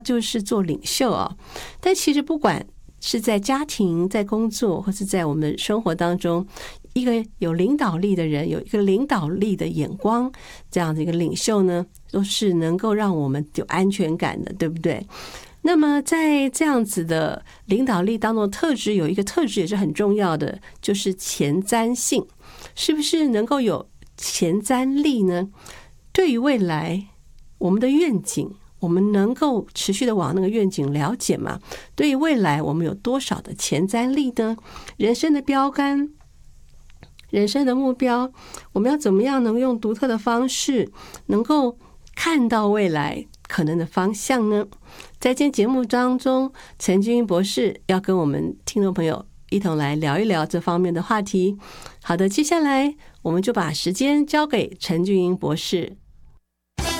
就是做领袖啊。但其实不管是在家庭、在工作，或是在我们生活当中，一个有领导力的人，有一个领导力的眼光，这样的一个领袖呢，都是能够让我们有安全感的，对不对？那么在这样子的领导力当中的特质，有一个特质也是很重要的，就是前瞻性。是不是能够有前瞻力呢？对于未来我们的愿景，我们能够持续的往那个愿景了解吗？对于未来我们有多少的前瞻力呢？人生的标杆，人生的目标，我们要怎么样能用独特的方式能够看到未来可能的方向呢？在今天节目当中，陈君英博士要跟我们听众朋友一同来聊一聊这方面的话题。好的，接下来我们就把时间交给陈君英博士。